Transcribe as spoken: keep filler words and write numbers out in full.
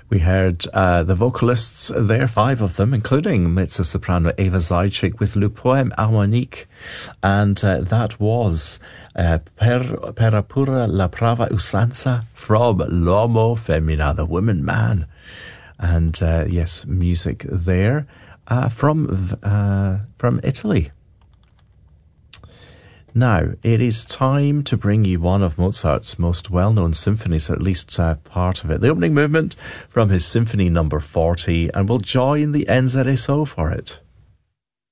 We heard uh, the vocalists there, five of them, including mezzo-soprano Eva Zajcik with Le Poème Harmonique. And uh, that was uh, per, per Pura la Prava Usanza from L'Uomo Femmina, the woman man. And uh, yes, music there uh, from uh, from Italy. Now, it is time to bring you one of Mozart's most well-known symphonies, or at least uh, part of it, the opening movement from his Symphony number forty, and we'll join the N Z S O for it.